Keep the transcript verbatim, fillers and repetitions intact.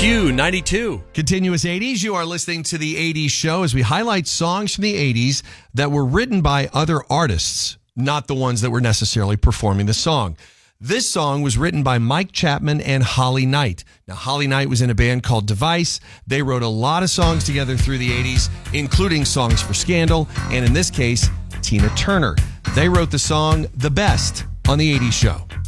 Q ninety-two. Continuous eighties, you are listening to the eighties show as we highlight songs from the eighties that were written by other artists, not the ones that were necessarily performing the song. This song was written by Mike Chapman and Holly Knight. Now, Holly Knight was in a band called Device. They wrote a lot of songs together through the eighties, including songs for Scandal, and in this case, Tina Turner. They wrote the song The Best on the eighties show.